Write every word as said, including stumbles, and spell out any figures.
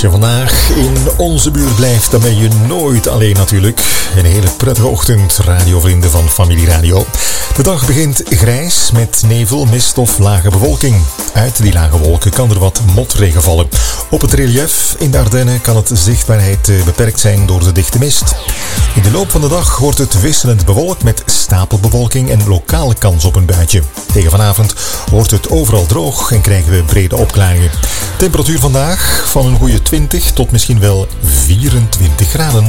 je vandaag in onze buurt blijft, dan ben je nooit alleen natuurlijk. Een hele prettige ochtend, radiovrienden van Familie Radio. De dag begint grijs met nevel, mist of lage bewolking. Uit die lage wolken kan er wat motregen vallen. Op het relief in de Ardennen kan het zichtbaarheid beperkt zijn door de dichte mist. In de loop van de dag wordt het wisselend bewolkt met stapelbewolking en lokale kans op een buitje. Tegen vanavond wordt het overal droog en krijgen we brede opklaringen. Temperatuur vandaag van een goede twintig tot misschien wel vierentwintig graden.